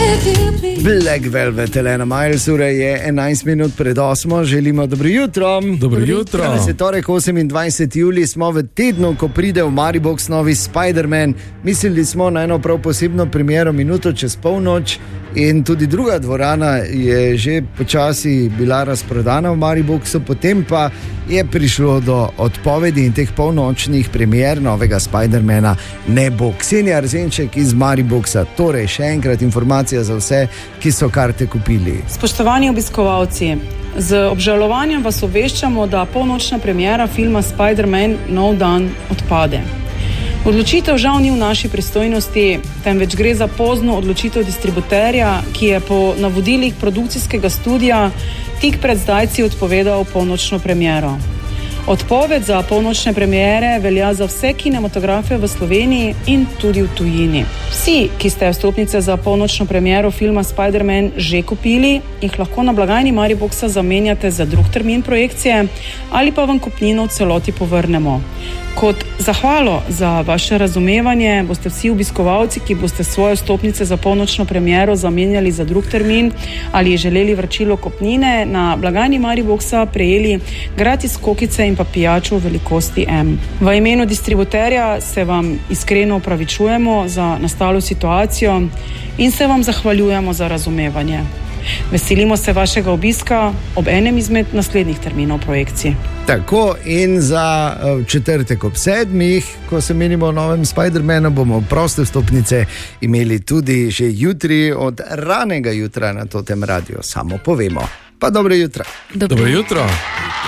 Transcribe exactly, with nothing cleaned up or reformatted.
Black Velvet, Elena Miles, ura je enajst minut pred osmo, želimo dobro jutro. Dobro jutro. Danes je torek osemindvajseti julij, smo v tednu, ko pride v Maribox novi Spider-Man. Mislili smo na eno prav posebno premiero minuto čez polnoč in tudi druga dvorana je že počasi bila razprodana v Mariboxu, potem pa je prišlo do odpovedi in teh polnočnih premier novega Spider-mana ne bo. Ksenija Arzenček iz Mariboxa, torej še enkrat informacija za vse, ki so karte kupili. Spoštovani obiskovalci, z obžalovanjem vas obveščamo, da polnočna premiera filma Spider-Man Nov dan odpade. Odločitev žal ni v naši pristojnosti, temveč gre za pozno odločitev distributerja, ki je po navodilih produkcijskega studia tik pred zdajci odpovedal polnočno premiero. Odpoved za polnočne premiere velja za vse kinematografe v Sloveniji in tudi v tujini. Vsi, ki ste vstopnice za polnočno premiero filma Spider-Man že kupili, jih lahko na blagajni Mariboxa zamenjate za drug termin projekcije ali pa vam kupnino v celoti povrnemo. Kot zahvalo za vaše razumevanje boste vsi obiskovalci, ki boste svoje vstopnice za polnočno premiero zamenjali za drug termin ali želeli vračilo kupnine, na blagajni Mariboxa prejeli gratis kokice in pa pijačo v velikosti M. V imenu distributerja se vam iskreno opravičujemo za nastalo situacijo in se vam zahvaljujemo za razumevanje. Veselimo se vašega obiska ob enem izmed naslednjih terminov projekcij. Tako, in za četrtek ob sedmih, ko se menimo o novem Spider-manu, bomo proste vstopnice imeli tudi že jutri od ranega jutra na Totem Radio. Samo povemo. Pa dobro jutro. Dobro jutro.